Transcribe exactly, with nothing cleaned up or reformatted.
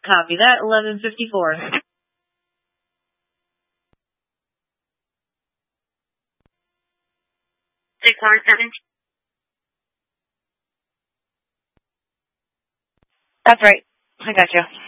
Copy that, eleven fifty-four. six R seventeen. That's right. I got you.